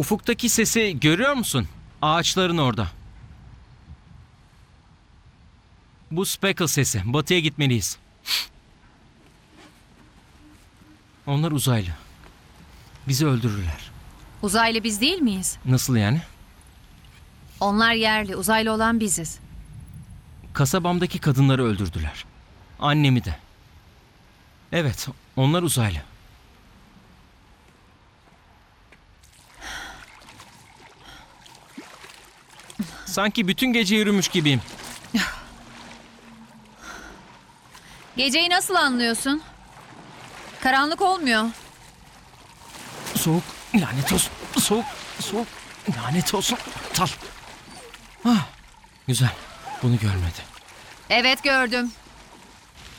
Ufuktaki sesi görüyor musun? Ağaçların orada. Bu Speckle sesi. Batıya gitmeliyiz. Onlar uzaylı. Bizi öldürürler. Uzaylı biz değil miyiz? Nasıl yani? Onlar yerli, uzaylı olan biziz. Kasabamdaki kadınları öldürdüler. Annemi de. Evet, onlar uzaylı. Sanki bütün gece yürümüş gibiyim. Geceyi nasıl anlıyorsun? Karanlık olmuyor. Soğuk, lanet olsun. Soğuk, soğuk, lanet olsun. Tal. Ah, güzel. Bunu görmedi. Evet gördüm.